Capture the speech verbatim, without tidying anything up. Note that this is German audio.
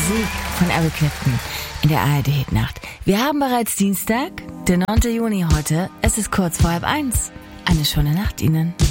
Musik von Eric Clapton in der A R D-Hitnacht. Wir haben bereits Dienstag, der neunten Juni heute. Es ist kurz vor halb eins. Eine schöne Nacht Ihnen.